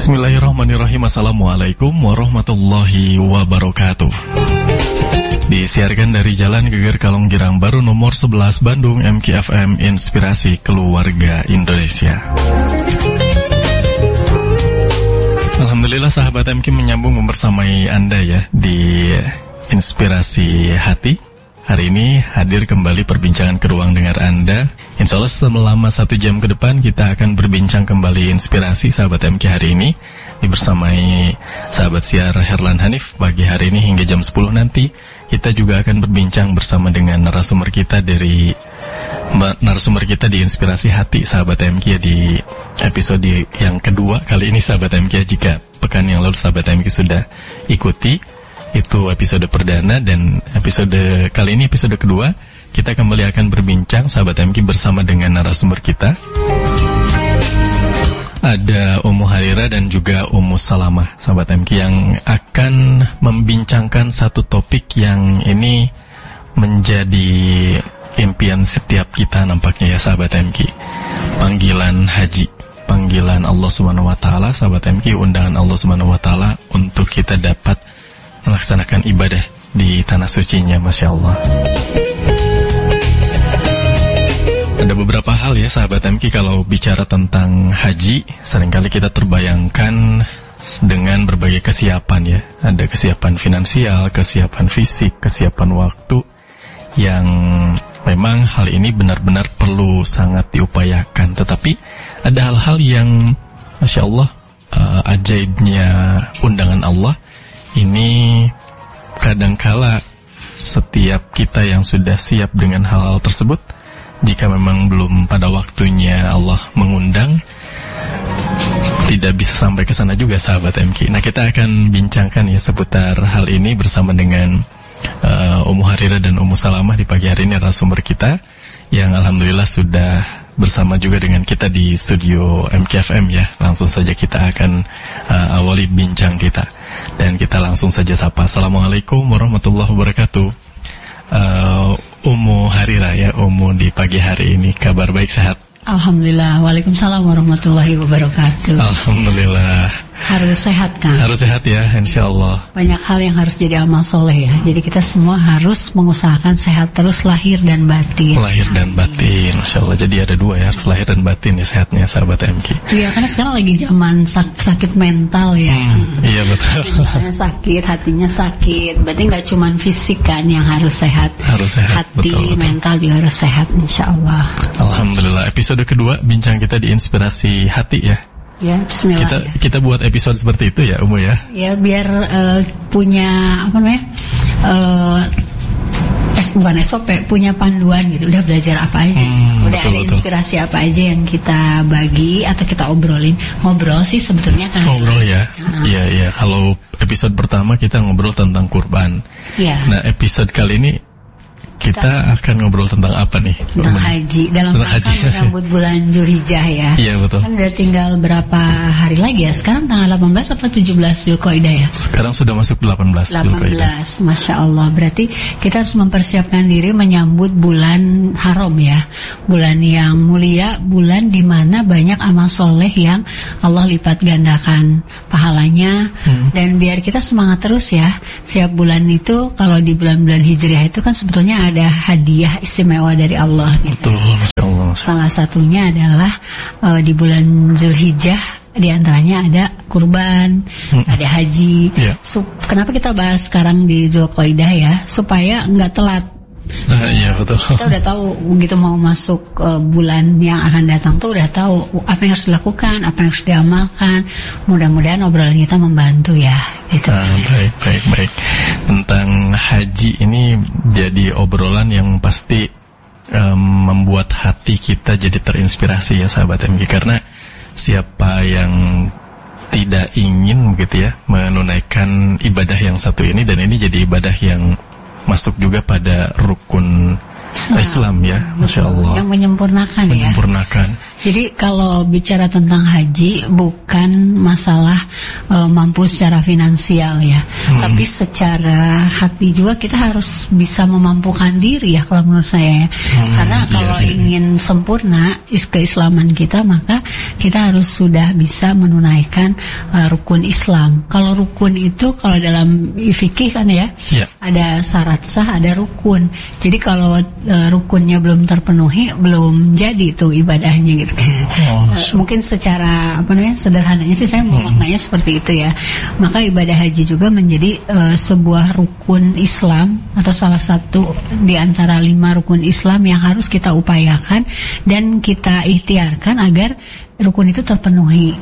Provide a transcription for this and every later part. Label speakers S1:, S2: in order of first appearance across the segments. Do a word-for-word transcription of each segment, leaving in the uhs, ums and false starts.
S1: Bismillahirrahmanirrahim. Assalamualaikum warahmatullahi wabarakatuh. Disiarkan dari Jalan Geger Kalong Girang Baru nomor sebelas Bandung, M K F M Inspirasi Keluarga Indonesia. Alhamdulillah sahabat M K menyambung membersamai Anda ya di Inspirasi Hati. Hari ini hadir kembali perbincangan ke ruang dengar Anda. Insya Allah selama satu jam ke depan kita akan berbincang kembali inspirasi sahabat M K hari ini dibersamai sahabat siar Herlan Hanif. Pagi hari ini hingga jam sepuluh nanti kita juga akan berbincang bersama dengan narasumber kita dari narasumber kita di Inspirasi Hati sahabat M K di episode yang kedua kali ini sahabat M K. Jika pekan yang lalu sahabat M K sudah ikuti, itu episode perdana, dan episode kali ini episode kedua kita kembali akan berbincang sahabat M K bersama dengan narasumber kita. Ada Ummu Harira dan juga Ummu Salamah sahabat M K yang akan membincangkan satu topik yang ini menjadi impian setiap kita nampaknya ya sahabat M K. Panggilan haji, panggilan Allah Subhanahu wa taala sahabat M K, undangan Allah Subhanahu wa taala untuk kita dapat melaksanakan ibadah di tanah sucinya, Masya Allah. Ada beberapa hal ya sahabat M K kalau bicara tentang haji, seringkali kita terbayangkan dengan berbagai kesiapan ya. Ada kesiapan finansial, kesiapan fisik, kesiapan waktu, yang memang hal ini benar-benar perlu sangat diupayakan. Tetapi ada hal-hal yang Masya Allah uh, ajaibnya undangan Allah ini, kadangkala setiap kita yang sudah siap dengan hal-hal tersebut, jika memang belum pada waktunya Allah mengundang, tidak bisa sampai ke sana juga sahabat M K. Nah, kita akan bincangkan ya seputar hal ini bersama dengan uh, Ummu Harira dan Ummu Salamah di pagi hari ini, narasumber kita yang alhamdulillah sudah bersama juga dengan kita di studio M K F M ya. Langsung saja kita akan uh, awali bincang kita, dan kita langsung saja sapa. Assalamualaikum warahmatullahi wabarakatuh. uh, Ummu Harira ya, Ummu di pagi hari ini kabar baik, sehat?
S2: Alhamdulillah. Waalaikumsalam warahmatullahi wabarakatuh.
S1: Alhamdulillah.
S2: Harus sehat kan?
S1: Harus sehat ya, insya Allah.
S2: Banyak hal yang harus jadi amal soleh ya. Jadi kita semua harus mengusahakan sehat terus, lahir dan batin.
S1: Lahir dan batin, Masya Allah. Jadi ada dua ya, harus lahir dan batin ya sehatnya sahabat M K.
S2: Iya, karena sekarang lagi zaman sak- sakit mental ya.
S1: Hmm, iya betul.
S2: Mentalnya sakit, hatinya sakit. Berarti nggak cuma fisik kan yang harus sehat.
S1: Harus sehat.
S2: Hati,
S1: betul, betul.
S2: mental juga harus sehat, insya Allah.
S1: Alhamdulillah. Episode kedua bincang kita di Inspirasi Hati ya.
S2: Ya, bismillah.
S1: Kita
S2: ya.
S1: kita buat episode seperti itu ya, Ummu ya.
S2: Ya, biar uh, punya apa namanya? Uh, es, bukan S O P, punya panduan gitu. Udah belajar apa aja.
S1: Hmm,
S2: Udah
S1: betul,
S2: ada
S1: betul.
S2: inspirasi apa aja yang kita bagi atau kita obrolin. Ngobrol sih sebetulnya kan.
S1: Ngobrol ya.
S2: Uh-huh.
S1: Iya, iya. Kalau episode pertama kita ngobrol tentang kurban.
S2: Iya.
S1: Nah, episode kali ini kita akan ngobrol tentang apa nih?
S2: Tentang haji, dalam rangka menyambut bulan Dzulhijjah ya.
S1: Iya betul.
S2: Kan udah tinggal berapa hari lagi ya? Sekarang tanggal delapan belas atau tujuh belas Dzulqa'dah ya?
S1: Sekarang sudah masuk delapan belas Dzulqa'dah.
S2: Masya Allah. Berarti kita harus mempersiapkan diri menyambut bulan haram ya. Bulan yang mulia, bulan di mana banyak amal soleh yang Allah lipat gandakan pahalanya. Hmm. Dan biar kita semangat terus ya. Setiap bulan itu, kalau di bulan-bulan Hijriah itu kan sebetulnya ada ada hadiah istimewa dari Allah gitu.
S1: Betul, Masya Allah.
S2: Salah satunya adalah uh, di bulan Dzulhijjah, di antaranya ada kurban, hmm. ada haji. Yeah. So, kenapa kita bahas sekarang di Dzulqa'dah ya? Supaya nggak telat.
S1: Nah, iya betul.
S2: Kita udah tahu begitu mau masuk uh, bulan yang akan datang tuh udah tahu apa yang harus dilakukan, apa yang harus diamalkan. Mudah-mudahan obrolan kita membantu ya. Gitu.
S1: Ah, baik, baik, baik. Tentang haji ini jadi obrolan yang pasti um, membuat hati kita jadi terinspirasi ya sahabat M K, karena siapa yang tidak ingin begitu ya menunaikan ibadah yang satu ini, dan ini jadi ibadah yang masuk juga pada rukun
S2: Islam,
S1: Islam ya, Masya Allah.
S2: Yang menyempurnakan,
S1: menyempurnakan
S2: ya. Jadi kalau bicara tentang haji bukan masalah uh, mampu secara finansial ya, hmm. tapi secara hati juga kita harus bisa memampukan diri ya kalau menurut saya ya. Hmm, Karena kalau iya, iya. ingin sempurna keislaman kita, maka kita harus sudah bisa menunaikan uh, rukun Islam. Kalau rukun itu kalau dalam fikih kan ya, yeah. ada syarat sah, ada rukun. Jadi kalau uh, rukunnya belum terpenuhi, belum jadi tuh ibadahnya gitu. Oh, uh, mungkin secara apa namanya sederhananya sih saya memaknanya hmm. seperti itu ya. Maka ibadah haji juga menjadi uh, sebuah rukun Islam atau salah satu di antara lima rukun Islam yang harus kita upayakan dan kita ikhtiarkan agar rukun itu terpenuhi.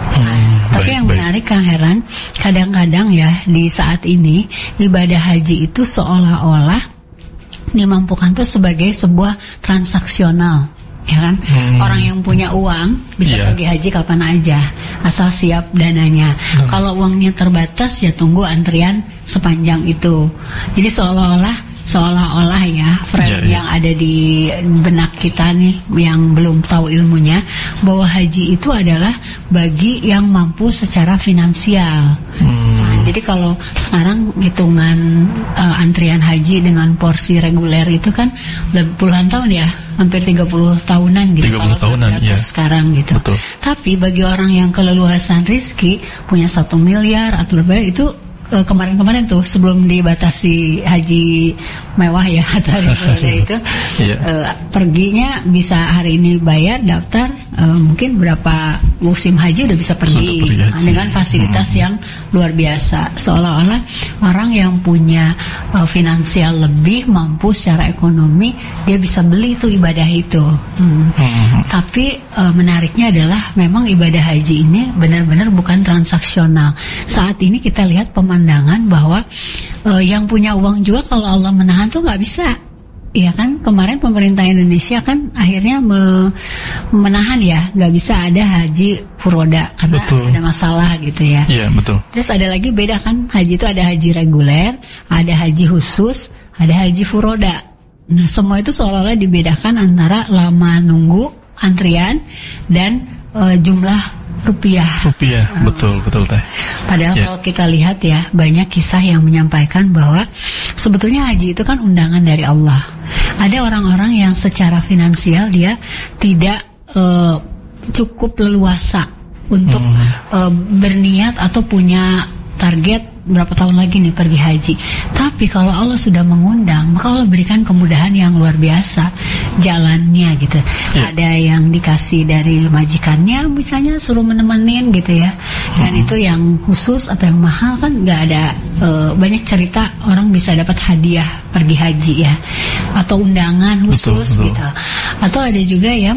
S2: Hmm, Tapi baik, yang menarik baik. Kang Heran, kadang-kadang ya di saat ini ibadah haji itu seolah-olah dimampukan tuh sebagai sebuah transaksional. Ya kan? Hmm. Orang yang punya uang bisa yeah. pergi haji kapan aja asal siap dananya. Hmm. Kalau uangnya terbatas ya tunggu antrian sepanjang itu. Jadi seolah-olah seolah-olah ya frame yeah, yeah. yang ada di benak kita nih yang belum tahu ilmunya bahwa haji itu adalah bagi yang mampu secara finansial. Hmm. Nah, jadi kalau sekarang hitungan uh, antrian haji dengan porsi reguler itu kan puluhan tahun ya, hampir tiga puluh tahunan gitu.
S1: tiga puluh tahunan ya.
S2: Sekarang gitu.
S1: Betul.
S2: Tapi bagi orang yang keleluasan rezeki punya satu miliar atau lebih itu Uh, kemarin-kemarin tuh sebelum dibatasi haji mewah ya atau itu yeah. uh, perginya bisa hari ini bayar daftar uh, mungkin berapa musim haji udah bisa pergi, pergi nah, dengan fasilitas hmm. yang luar biasa. Seolah-olah orang yang punya uh, finansial lebih mampu secara ekonomi dia bisa beli tuh ibadah itu. Hmm. Hmm. Tapi uh, menariknya adalah memang ibadah haji ini benar-benar bukan transaksional. Saat ini kita lihat pemandangan bahwa uh, yang punya uang juga kalau Allah menahan tuh nggak bisa. Iya kan, kemarin pemerintah Indonesia kan akhirnya me menahan ya, nggak bisa ada haji furoda karena betul. Ada masalah gitu ya.
S1: Iya betul.
S2: Terus ada lagi beda kan, haji itu ada haji reguler, ada haji khusus, ada haji furoda. Nah semua itu seolah-olah dibedakan antara lama nunggu antrian dan uh, jumlah rupiah.
S1: Rupiah, uh, betul, betul teh.
S2: Padahal yeah. kalau kita lihat ya, banyak kisah yang menyampaikan bahwa sebetulnya haji itu kan undangan dari Allah. Ada orang-orang yang secara finansial dia tidak uh, cukup leluasa untuk hmm. uh, berniat atau punya target berapa tahun lagi nih pergi haji. Tapi kalau Allah sudah mengundang, maka Allah berikan kemudahan yang luar biasa jalannya gitu. Yeah. Ada yang dikasih dari majikannya misalnya suruh menemenin gitu ya. Dan mm-hmm. itu yang khusus atau yang mahal kan nggak ada uh, banyak cerita orang bisa dapat hadiah pergi haji ya. Atau undangan khusus betul, betul. gitu. Atau ada juga yang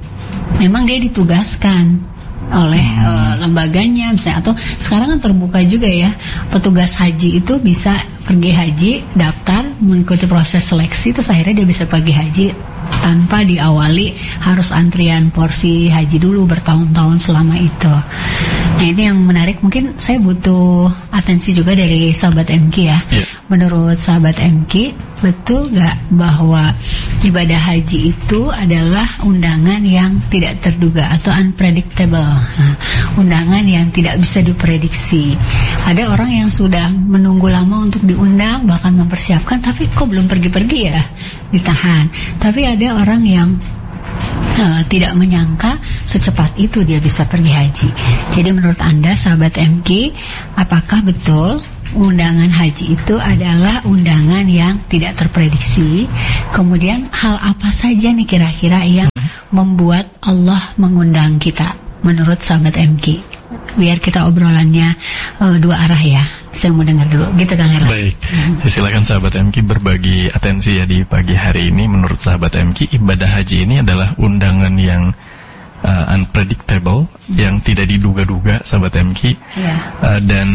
S2: memang dia ditugaskan oleh hmm. uh, lembaganya misalnya, atau sekarang kan terbuka juga ya, petugas haji itu bisa pergi haji, daftar, mengikuti proses seleksi, terus akhirnya dia bisa pergi haji tanpa diawali harus antrian porsi haji dulu bertahun-tahun selama itu. Nah ini yang menarik, mungkin saya butuh atensi juga dari sahabat M K ya. Yeah. Menurut sahabat M K, betul gak bahwa ibadah haji itu adalah undangan yang tidak terduga atau unpredictable, nah, undangan yang tidak bisa diprediksi. Ada orang yang sudah menunggu lama untuk diundang, bahkan mempersiapkan, tapi kok belum pergi-pergi ya, ditahan. Tapi ada orang yang Uh, tidak menyangka secepat itu dia bisa pergi haji. Jadi menurut Anda sahabat M K, apakah betul undangan haji itu adalah undangan yang tidak terprediksi? Kemudian hal apa saja nih kira-kira yang membuat Allah mengundang kita menurut sahabat M K? Biar kita obrolannya uh, dua arah ya. Saya mau dengar dulu, gitu Kang Heran.
S1: Baik, silakan sahabat M K berbagi atensi ya di pagi hari ini. Menurut sahabat M K, ibadah haji ini adalah undangan yang uh, unpredictable, hmm. yang tidak diduga-duga sahabat M K. Yeah. Uh, dan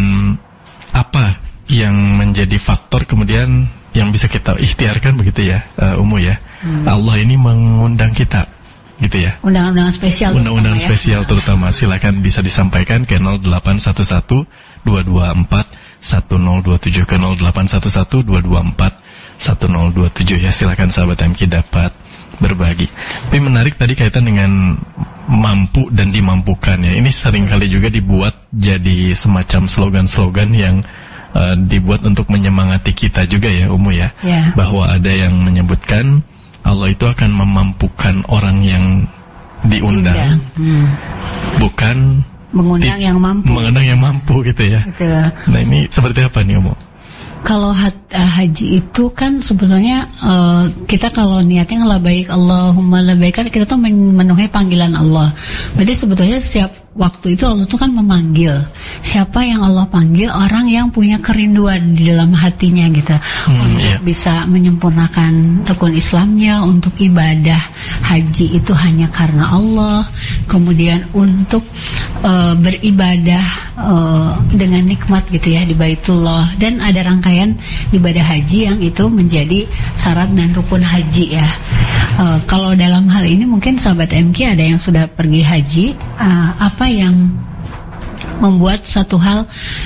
S1: apa yang menjadi faktor kemudian yang bisa kita ikhtiarkan begitu ya, uh, Umu ya. Hmm. Allah ini mengundang kita, gitu ya.
S2: Undangan-undangan spesial.
S1: Undangan-undangan spesial ya. Terutama silakan bisa disampaikan ke nol delapan satu satu dua dua empat satu nol dua tujuh ke nol delapan satu satu dua dua empat satu nol dua tujuh ya. Silakan sahabat M K dapat berbagi. Tapi menarik tadi kaitan dengan mampu dan dimampukan ya. Ini seringkali juga dibuat jadi semacam slogan-slogan yang uh, dibuat untuk menyemangati kita juga ya, Umu ya.
S2: Ya.
S1: Bahwa ada yang menyebutkan Allah itu akan memampukan orang yang diundang,
S2: hmm.
S1: bukan
S2: mengundang
S1: di,
S2: yang mampu.
S1: Mengundang yang mampu gitu ya.
S2: Betul.
S1: Nah ini seperti apa nih, Umu?
S2: Kalau haji itu kan sebetulnya uh, kita kalau niatnya labaik Allahumma labaik kan kita tuh memenuhi panggilan Allah. Berarti sebetulnya setiap waktu itu Allah tuh kan memanggil. Siapa yang Allah panggil? Orang yang punya kerinduan di dalam hatinya gitu, hmm, untuk yeah. bisa menyempurnakan rukun Islamnya, untuk ibadah haji itu hanya karena Allah. Kemudian untuk uh, beribadah uh, dengan nikmat gitu ya di Baitullah. Dan ada rangkaian ibadah haji yang itu menjadi syarat dan rukun haji ya. Uh, kalau dalam hal ini mungkin sahabat M K ada yang sudah pergi haji, uh, apa yang membuat satu hal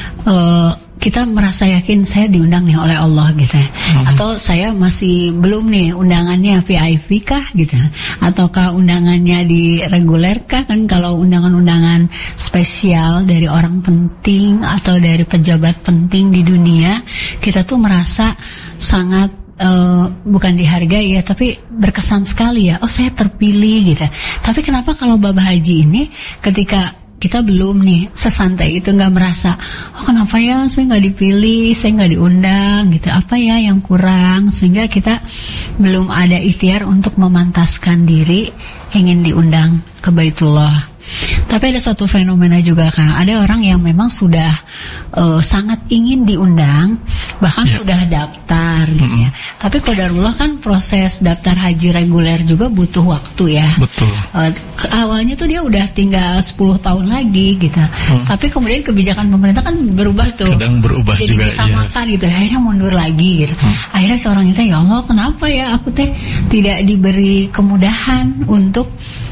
S2: uh, kita merasa yakin saya diundang nih oleh Allah gitu ya. Mm-hmm. Atau saya masih belum nih undangannya V I P kah gitu, ataukah undangannya di reguler kah, kan kalau undangan-undangan spesial dari orang penting atau dari pejabat penting di dunia, kita tuh merasa sangat Uh, bukan dihargai ya, tapi berkesan sekali ya. Oh saya terpilih gitu. Tapi kenapa kalau bab haji ini ketika kita belum nih sesantai itu, nggak merasa oh kenapa ya saya nggak dipilih, saya nggak diundang gitu, apa ya yang kurang, sehingga kita belum ada ikhtiar untuk memantaskan diri ingin diundang ke Baitullah. Tapi ada satu fenomena juga Kang, ada orang yang memang sudah uh, sangat ingin diundang, bahkan yeah. sudah daftar gitu mm-hmm. ya. Tapi qadarullah kan proses daftar haji reguler juga butuh waktu ya.
S1: Betul.
S2: Uh, ke, awalnya tuh dia udah tinggal sepuluh tahun lagi gitu. Hmm. Tapi kemudian kebijakan pemerintah kan berubah tuh.
S1: Kadang berubah
S2: jadi
S1: juga. Jadi
S2: disamakan ya. gitu. Akhirnya mundur lagi gitu. Hmm. Akhirnya seorang itu ya Allah kenapa ya aku teh tidak diberi kemudahan untuk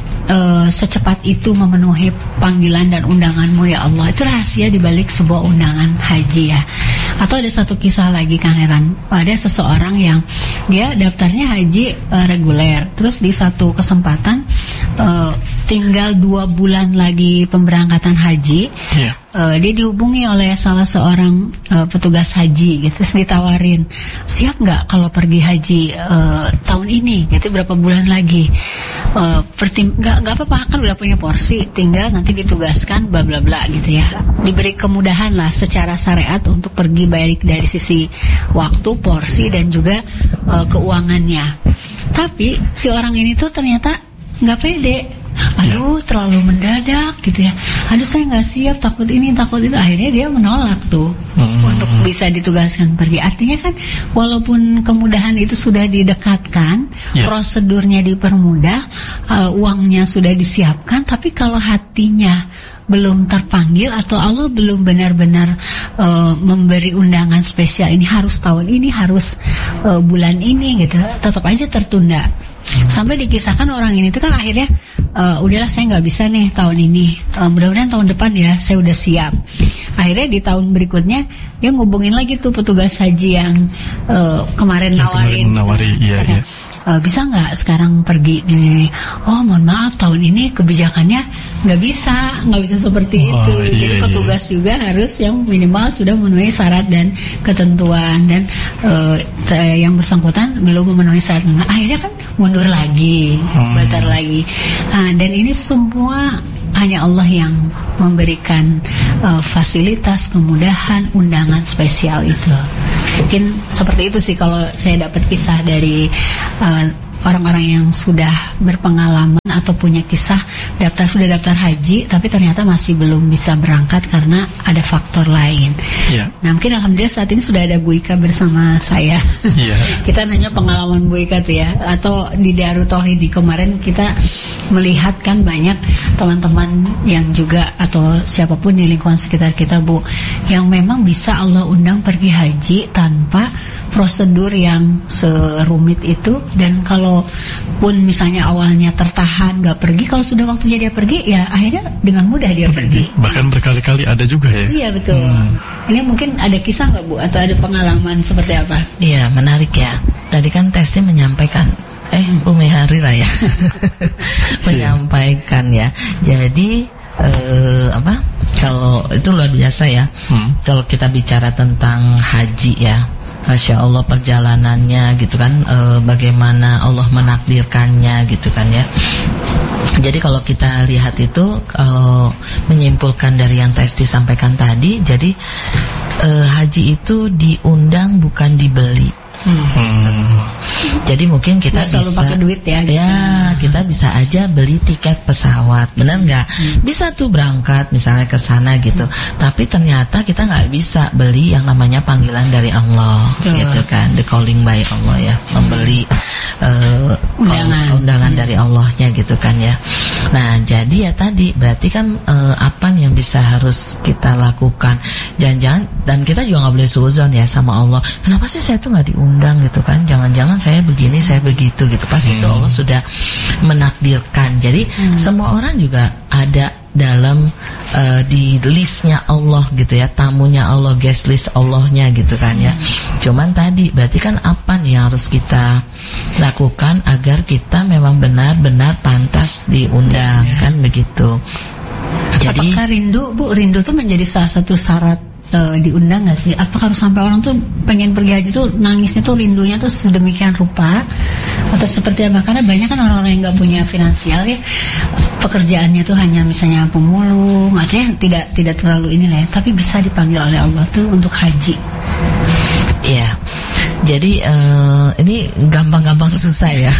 S2: Uh, secepat itu memenuhi panggilan dan undanganmu ya Allah. Itu rahasia dibalik sebuah undangan haji ya. Atau ada satu kisah lagi Kang Heran, ada seseorang yang dia daftarnya haji uh, reguler, terus di satu kesempatan uh, tinggal dua bulan lagi pemberangkatan haji, yeah. uh, dia dihubungi oleh salah seorang uh, petugas haji gitu, terus ditawarin siap nggak kalau pergi haji uh, tahun ini, gitu berapa bulan lagi. Uh, pertim- gak, gak apa-apa kan udah punya porsi, tinggal nanti ditugaskan bla bla bla gitu ya, diberi kemudahan lah secara syariat untuk pergi baik dari sisi waktu, porsi dan juga uh, keuangannya. Tapi si orang ini tuh ternyata nggak pede, aduh terlalu mendadak gitu ya, aduh saya nggak siap, takut ini takut itu, akhirnya dia menolak tuh hmm. untuk bisa ditugaskan pergi. Artinya kan walaupun kemudahan itu sudah didekatkan, yeah. prosedurnya dipermudah, uh, uangnya sudah disiapkan, tapi kalau hatinya belum terpanggil atau Allah belum benar-benar uh, memberi undangan spesial ini harus tahun ini, harus uh, bulan ini gitu, tetap aja tertunda. Sampai dikisahkan orang ini tuh kan akhirnya uh, udahlah saya nggak bisa nih tahun ini, uh, mudah-mudahan tahun depan ya saya udah siap. Akhirnya di tahun berikutnya dia ngubungin lagi tuh petugas haji yang uh, kemarin yang nawarin,
S1: kemarin nawari,
S2: uh,
S1: iya, iya.
S2: Uh, bisa nggak sekarang pergi nih? Oh mohon maaf tahun ini kebijakannya nggak bisa, nggak bisa seperti oh, itu. Iya, jadi petugas iya. juga harus yang minimal sudah memenuhi syarat dan ketentuan, dan uh, t- yang bersangkutan belum memenuhi syarat. Akhirnya kan mundur lagi, hmm. batal lagi. Nah, dan ini semua hanya Allah yang memberikan uh, fasilitas, kemudahan, undangan spesial itu. Mungkin seperti itu sih kalau saya dapat kisah dari uh, orang-orang yang sudah berpengalaman atau punya kisah daftar sudah daftar haji tapi ternyata masih belum bisa berangkat karena ada faktor lain. Yeah. Nah mungkin alhamdulillah saat ini sudah ada Bu Ika bersama saya. Yeah. Kita nanya pengalaman Bu Ika tuh ya, atau di Darut Tauhid di kemarin kita melihat kan banyak teman-teman yang juga atau siapapun di lingkungan sekitar kita Bu, yang memang bisa Allah undang pergi haji tanpa prosedur yang serumit itu, dan kalau pun misalnya awalnya tertahan nggak pergi, kalau sudah waktunya dia pergi ya akhirnya dengan mudah dia pergi.
S1: Bahkan berkali-kali ada juga ya.
S2: Iya betul. Hmm. Ini mungkin ada kisah nggak Bu, atau ada pengalaman seperti apa?
S3: Iya menarik ya. tadi kan Testi menyampaikan eh Umi Harira ya menyampaikan ya. Jadi eh, apa? Kalau itu luar biasa ya. Hmm. Kalau kita bicara tentang haji ya, Masya Allah perjalanannya gitu kan, e, bagaimana Allah menakdirkannya gitu kan ya. Jadi kalau kita lihat itu e, menyimpulkan dari yang Testi sampaikan tadi, jadi e, haji itu diundang bukan dibeli. Hmm. Gitu. Jadi mungkin kita
S2: nggak
S3: bisa
S2: pakai duit ya, gitu.
S3: Ya kita bisa aja beli tiket pesawat, benar nggak? Hmm. Bisa tuh berangkat misalnya ke sana gitu. Hmm. Tapi ternyata kita nggak bisa beli yang namanya panggilan dari Allah, Tuh. gitu kan? The calling by Allah ya, membeli uh, undangan, undangan hmm. dari Allahnya gitu kan ya. Nah jadi ya tadi berarti kan uh, apa yang bisa harus kita lakukan? Jangan-jangan, dan kita juga nggak boleh suuzon ya sama Allah. Kenapa sih saya tuh nggak diundang gitu kan? Jangan-jangan saya begini, saya begitu gitu. Pas hmm. itu Allah sudah menakdirkan. Jadi hmm. semua orang juga ada dalam uh, di listnya Allah gitu ya, tamunya Allah, guest list Allahnya gitu kan ya. Cuman tadi berarti kan apa nih yang harus kita lakukan agar kita memang benar-benar pantas diundang ya. Kan begitu. Jadi
S2: apakah rindu Bu, rindu tuh menjadi salah satu syarat uh, diundang nggak sih? Apa harus sampai orang tuh pengen pergi haji tuh nangisnya tuh rindunya tuh sedemikian rupa atau seperti apa? Karena banyak kan orang-orang yang nggak punya finansial ya, pekerjaannya tuh hanya misalnya pemulung, artinya tidak tidak terlalu inilah ya, tapi bisa dipanggil oleh Allah tuh untuk haji.
S3: Iya. Jadi uh, ini gampang-gampang susah ya.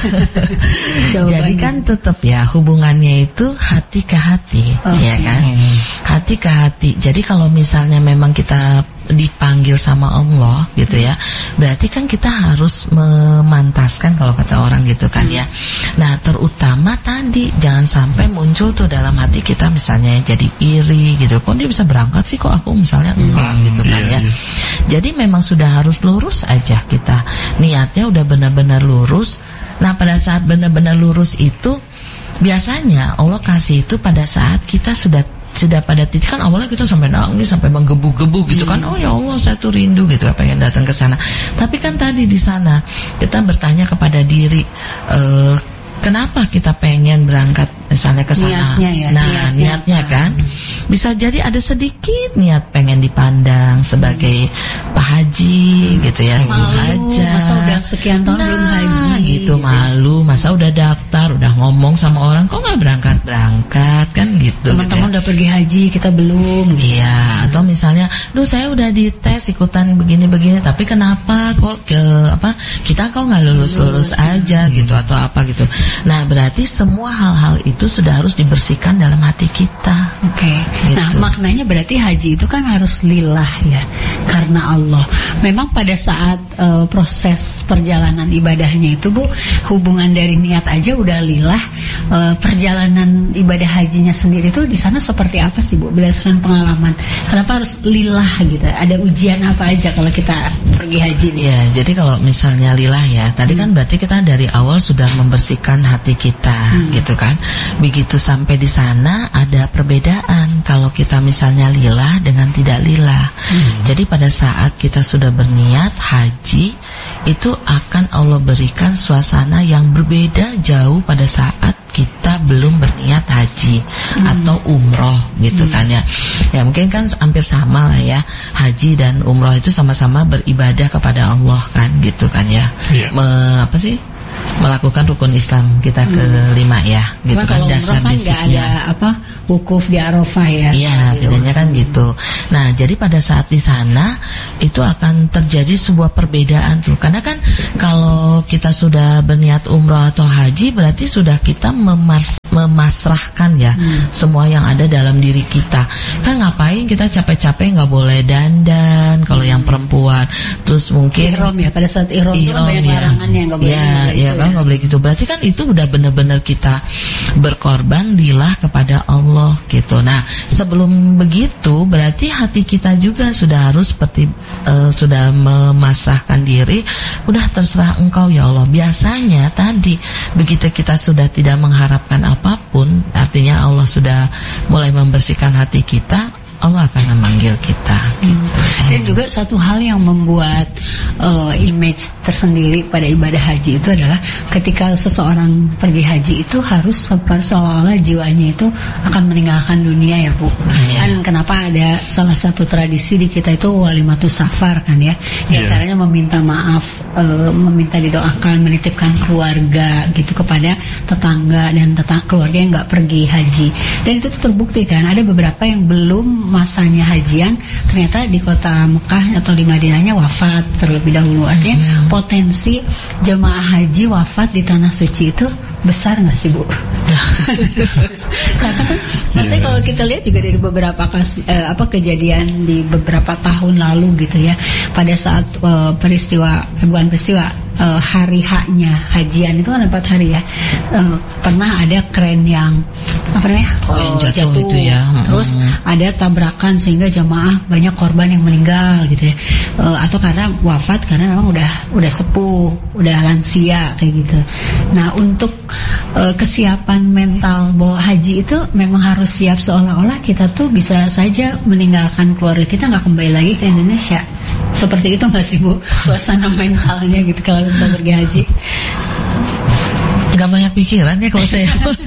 S3: Jadi kan tetap ya hubungannya itu hati ke hati, okay. ya kan? Hati ke hati. Jadi kalau misalnya memang kita dipanggil sama Allah gitu ya, berarti kan kita harus memantaskan kalau kata orang gitu kan ya. Nah terutama tadi jangan sampai muncul tuh dalam hati kita misalnya jadi iri gitu, kok dia bisa berangkat sih kok aku misalnya enggak hmm, gitu kan iya, ya iya. Jadi memang sudah harus lurus aja kita, niatnya udah benar-benar lurus. Nah pada saat benar-benar lurus itu biasanya Allah kasih itu pada saat kita sudah sudah pada titik, kan awalnya kita sampai nangis, sampai menggebu-gebu gitu kan. Oh ya Allah saya tuh rindu gitu, pengen datang ke sana. Tapi kan tadi di sana kita bertanya kepada diri, uh, kenapa kita pengen berangkat misalnya ke sana?
S2: Niatnya ya,
S3: nah
S2: niatnya,
S3: niatnya kan bisa jadi ada sedikit niat pengen dipandang sebagai Pak Haji gitu ya,
S2: malu,
S3: Haja.
S2: Masa udah sekian tahun
S3: nah,
S2: belum haji
S3: gitu, malu, masa udah daftar, udah ngomong sama orang kok nggak berangkat berangkat kan gitu.
S2: Teman-teman
S3: gitu ya.
S2: Udah pergi haji kita belum. Gitu.
S3: Iya, atau misalnya, duh saya udah dites ikutan begini-begini, tapi kenapa kok ke apa kita kok nggak lulus-lulus aja hmm. gitu atau apa gitu. Nah berarti semua hal-hal itu sudah harus dibersihkan dalam hati kita.
S2: Oke. Okay. Gitu. Nah maknanya berarti haji itu kan harus lillah ya, karena Allah. Memang pada saat uh, proses perjalanan ibadahnya itu Bu, hubungan dari niat aja udah lillah. Uh, perjalanan ibadah hajinya sendiri itu di sana seperti apa sih Bu, berdasarkan pengalaman? Kenapa harus lillah gitu? Ada ujian apa aja kalau kita pergi haji nih?
S3: Ya jadi kalau misalnya lillah ya, tadi hmm. kan berarti kita dari awal sudah membersihkan hati kita hmm. gitu kan. Begitu sampai di sana ada perbedaan kalau kita misalnya lillah dengan tidak lillah. Hmm. Jadi pada saat kita sudah berniat haji, itu akan Allah berikan suasana yang berbeda jauh pada saat kita belum berniat haji hmm. atau umroh gitu hmm. kan ya. Ya mungkin kan hampir sama lah ya, haji dan umroh itu sama-sama beribadah kepada Allah kan gitu kan ya. Yeah. Me, apa sih? Melakukan rukun Islam kita hmm. kelima ya, gitu. Cuma kan dasar
S2: kan basicnya. Nggak ada apa wukuf di Arafah ya.
S3: Iya, bedanya kan gitu. Nah, jadi pada saat di sana itu akan terjadi sebuah perbedaan tuh. Karena kan kalau kita sudah berniat umroh atau haji, berarti sudah kita memars memasrahkan ya hmm. semua yang ada dalam diri kita. Kan ngapain kita capek-capek nggak boleh dandan kalau hmm. yang perempuan. Terus mungkin
S2: ihram ya, pada saat ihram itu kan banyak
S3: ya.
S2: larangannya, nggak boleh.
S3: Ya, ya kan nggak boleh gitu. Berarti kan itu udah benar-benar kita berkorban lillah kepada Allah gitu. Nah, sebelum begitu berarti hati kita juga sudah harus seperti uh, sudah memasrahkan diri, udah terserah Engkau ya Allah. Biasanya tadi begitu kita sudah tidak mengharapkan apapun, artinya Allah sudah mulai membersihkan hati kita, Allah akan memanggil kita.
S2: Hmm. Gitu. Dan juga satu hal yang membuat uh, image tersendiri pada ibadah haji itu adalah ketika seseorang pergi haji itu harus seolah-olah jiwanya itu akan meninggalkan dunia ya Bu. Yeah. Dan kenapa ada salah satu tradisi di kita itu walimatus safar kan ya. Di antaranya yeah. meminta maaf, uh, meminta didoakan, menitipkan keluarga gitu kepada tetangga dan tetangga keluarga yang nggak pergi haji. Dan itu terbukti kan ada beberapa yang belum masanya hajian ternyata di kota Mekah atau di Madinahnya wafat terlebih dahulu. Artinya hmm. potensi jemaah haji wafat di tanah suci itu besar nggak sih Bu? Karena kan maksudnya yeah. kalau kita lihat juga dari beberapa kas, eh, apa kejadian di beberapa tahun lalu gitu ya, pada saat eh, peristiwa eh, bukan peristiwa eh, hari haknya hajian itu kan empat hari ya, eh, pernah ada kren yang apa namanya
S3: oh, yang jatuh,
S2: jatuh
S3: itu ya,
S2: terus hmm. ada tabrakan sehingga jemaah banyak korban yang meninggal gitu ya, eh, atau karena wafat karena memang udah udah sepuh, udah lansia kayak gitu. Nah untuk uh, kesiapan mental bahwa haji itu memang harus siap seolah-olah kita tuh bisa saja meninggalkan keluarga kita nggak kembali lagi ke Indonesia. Seperti itu nggak sih Bu suasana mentalnya gitu kalau kita pergi haji?
S3: Gak banyak pikiran ya kalau saya.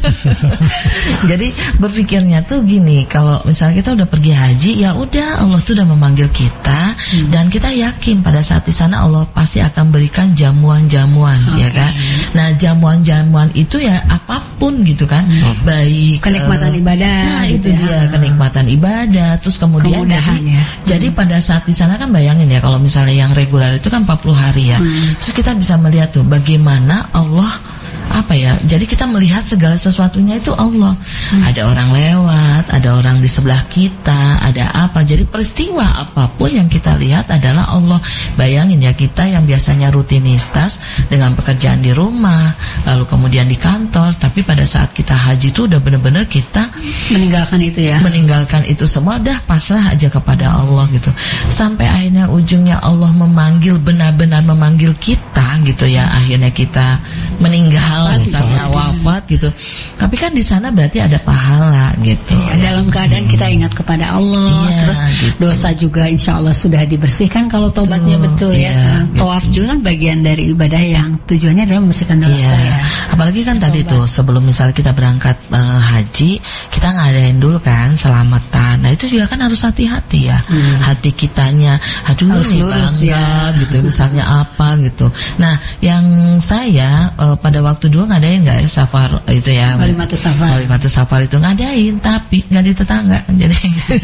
S3: Jadi berpikirnya tuh gini, kalau misalnya kita udah pergi haji, ya udah Allah tuh udah memanggil kita hmm. dan kita yakin pada saat di sana Allah pasti akan berikan jamuan-jamuan, okay. ya kan? Nah jamuan-jamuan itu ya apapun gitu kan, hmm. baik
S2: kenikmatan uh, ibadah.
S3: Nah
S2: gitu
S3: itu
S2: ya.
S3: dia kenikmatan ibadah, terus kemudian jadi,
S2: ya.
S3: jadi pada saat di sana kan bayangin ya kalau misalnya yang reguler itu kan empat puluh hari ya, hmm. terus kita bisa melihat tuh bagaimana Allah apa ya, jadi kita melihat segala sesuatunya itu Allah. hmm. Ada orang lewat, ada orang di sebelah kita, ada apa, jadi peristiwa apapun yang kita lihat adalah Allah. Bayangin ya, kita yang biasanya rutinitas dengan pekerjaan di rumah, lalu kemudian di kantor, tapi pada saat kita haji itu udah benar-benar kita
S2: meninggalkan itu ya,
S3: meninggalkan itu semua, udah pasrah aja kepada Allah gitu. Sampai akhirnya ujungnya Allah memanggil, benar-benar memanggil kita gitu ya, akhirnya kita meninggal misalnya wafat gitu. Tapi kan di sana berarti ada pahala gitu.
S2: Ya, dalam keadaan kita ingat kepada Allah, ya, terus gitu. Dosa juga insya Allah sudah dibersihkan kalau tobatnya betul, betul ya. ya. Tawaf gitu. Juga bagian dari ibadah yang tujuannya adalah membersihkan dosa ya. ya.
S3: Apalagi kan Tobat. Tadi tuh sebelum misalnya kita berangkat uh, haji, kita ngadain dulu kan selamatan. Nah itu juga kan harus hati-hati ya. Hmm. Hati kitanya, aduh harus lurus ya gitu misalnya apa gitu. Nah yang saya uh, pada waktu dulu ngadain nggak ya safar itu ya,
S2: walimatus safar
S3: walimatus safar itu ngadain, tapi nggak di tetangga. Jadi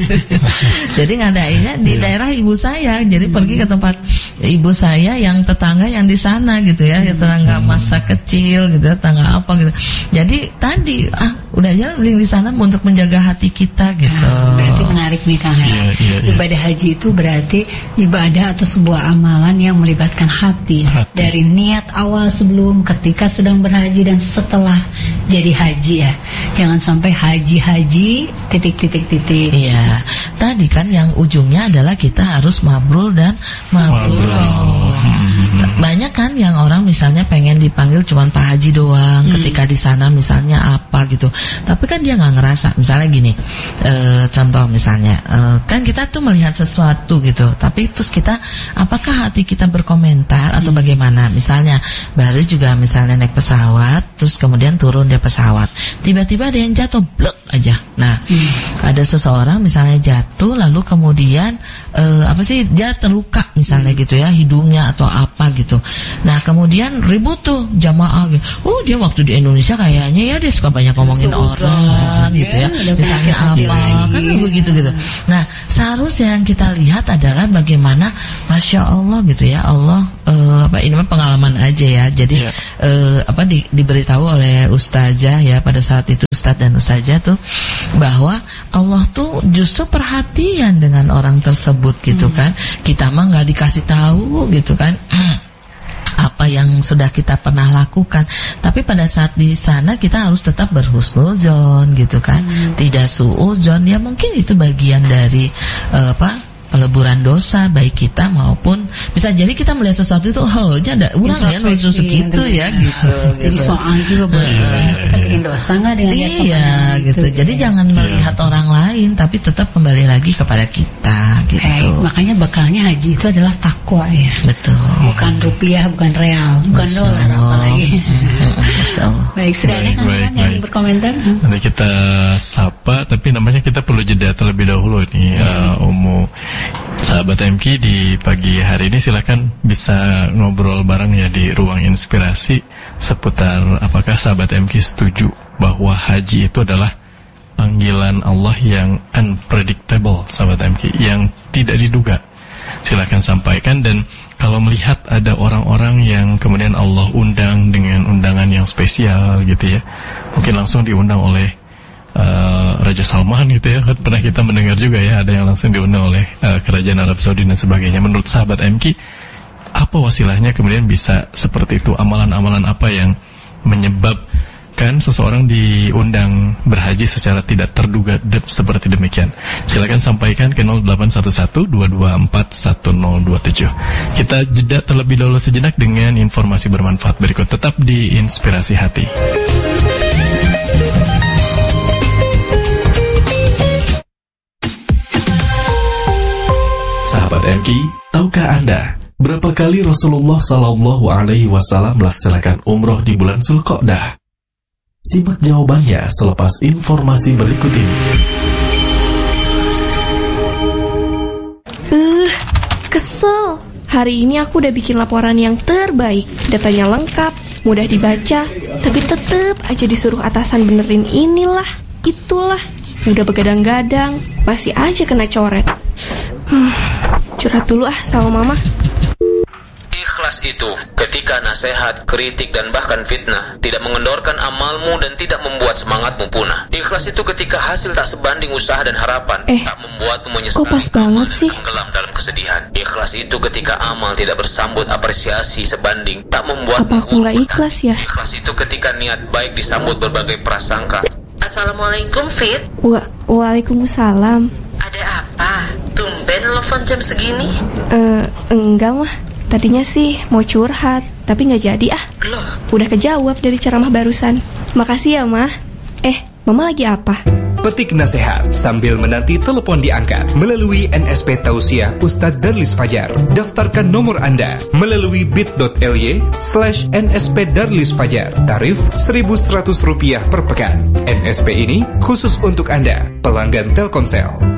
S3: jadi ngadainnya di yeah. daerah ibu saya, jadi hmm. pergi ke tempat ibu saya yang tetangga yang di sana gitu ya, hmm. tetangga masa kecil gitu, tetangga apa gitu. Jadi tadi ah udah aja di sana untuk menjaga hati kita gitu.
S2: Nah, berarti menarik nih Kang. yeah, yeah, yeah. Ibadah haji itu berarti ibadah atau sebuah amalan yang melibatkan hati, hati. Dari niat awal sebelum, ketika sedang berhaji, dan setelah jadi haji ya. Jangan sampai haji-haji titik-titik-titik.
S3: Iya. Tadi kan yang ujungnya adalah kita harus mabrur dan mabrur. Banyak kan yang orang misalnya pengen dipanggil cuma Pak Haji doang, hmm. ketika di sana misalnya apa gitu. Tapi kan dia nggak ngerasa. Misalnya gini, e, contoh misalnya, e, kan kita tuh melihat sesuatu gitu, tapi terus kita, apakah hati kita berkomentar atau hmm. bagaimana? Misalnya baru juga misalnya naik pesawat, terus kemudian turun dari pesawat, tiba-tiba ada yang jatuh, blek aja. Nah, hmm. ada seseorang misalnya jatuh, lalu kemudian e, apa sih dia terluka misalnya hmm. gitu ya, hidungnya atau apa gitu. Nah kemudian ribut tuh jamaah gitu. Oh dia waktu di Indonesia kayaknya ya dia suka banyak ngomongin Susah, orang gitu ya, ya. Misalnya apa kan begitu gitu. Nah seharusnya yang kita lihat adalah bagaimana, masya Allah gitu ya, Allah uh, apa ini mah pengalaman aja ya. Jadi ya. uh, apa di, diberitahu oleh ustazah ya pada saat itu, ustaz dan ustazah tuh, bahwa Allah tuh justru perhatian dengan orang tersebut gitu hmm. kan. Kita mah nggak dikasih tahu gitu kan apa yang sudah kita pernah lakukan, tapi pada saat di sana kita harus tetap berhusnuzon gitu kan, hmm. tidak suudzon ya. Mungkin itu bagian dari uh, apa peleburan dosa baik kita maupun bisa jadi kita melihat sesuatu itu oh nya ada urang ya nuju segitu ya gitu.
S2: Jadi
S3: gitu.
S2: soal juga buat kita, kita bikin dosa nggak dengan lihat
S3: iya gitu.
S2: gitu.
S3: Jadi jangan melihat yeah. orang lain tapi tetap kembali lagi kepada kita gitu.
S2: Baik, makanya bekalnya haji itu adalah takwa ya.
S3: Betul.
S2: Bukan rupiah, bukan real, bukan
S3: Masya
S2: dolar apalagi.
S3: Masya Allah.
S2: Baik, sudah ada kan yang berkomentar?
S1: Nanti kita sapa, tapi namanya kita perlu jeda terlebih dahulu nih, hmm. uh, Umu. Sahabat M K di pagi hari ini silakan bisa ngobrol bareng ya di ruang inspirasi seputar apakah sahabat M K setuju bahwa haji itu adalah panggilan Allah yang unpredictable, sahabat M K, yang tidak diduga. Silakan sampaikan, dan kalau melihat ada orang-orang yang kemudian Allah undang dengan undangan yang spesial gitu ya, mungkin langsung diundang oleh Uh, Raja Salman gitu ya, pernah kita mendengar juga ya, ada yang langsung diundang oleh uh, Kerajaan Arab Saudi dan sebagainya. Menurut sahabat M K, apa wasilahnya kemudian bisa seperti itu? Amalan-amalan apa yang menyebabkan seseorang diundang berhaji secara tidak terduga de- seperti demikian? Silakan sampaikan ke nol delapan satu satu dua dua empat satu nol dua tujuh. Kita jeda terlebih dahulu sejenak dengan informasi bermanfaat berikut. Tetap di Inspirasi Hati.
S4: Sahabat M K, tahukah Anda berapa kali Rasulullah Shallallahu Alaihi Wasallam melaksanakan umroh di bulan Zulqa'dah? Simak jawabannya selepas informasi berikut ini.
S5: Uh, kesel. Hari ini aku udah bikin laporan yang terbaik. Datanya lengkap, mudah dibaca, tapi tetep aja disuruh atasan benerin inilah, itulah. Udah begadang-gadang, masih aja kena coret. Hmm, curhat dulu ah sama mama.
S6: Ikhlas itu ketika nasihat, kritik, dan bahkan fitnah tidak mengendorkan amalmu dan tidak membuat semangatmu punah. Ikhlas itu ketika hasil tak sebanding usaha dan harapan,
S5: eh,
S6: tak membuatmu menyesal,
S5: kok pas banget sih?
S6: tenggelam dalam kesedihan. Ikhlas itu ketika amal tidak bersambut apresiasi sebanding, tak membuat
S5: apa aku nggak ikhlas ya?
S6: Ikhlas itu ketika niat baik disambut berbagai prasangka.
S7: Assalamualaikum, Fit.
S5: Wa Waalaikumsalam.
S7: Ada apa? Tumben telepon jam segini?
S5: Eh, uh, enggak mah. Tadinya sih mau curhat, tapi nggak jadi ah.
S7: Loh?
S5: Udah kejawab dari ceramah barusan. Makasih ya, Mah. Eh, Mama lagi apa?
S8: Petik nasihat sambil menanti telepon diangkat melalui N S P Tausiah Ustadz Darlis Fajar. Daftarkan nomor Anda melalui bit.ly slash nsp Darlis Fajar. Tarif seribu seratus rupiah per pekan. N S P ini khusus untuk Anda, pelanggan Telkomsel.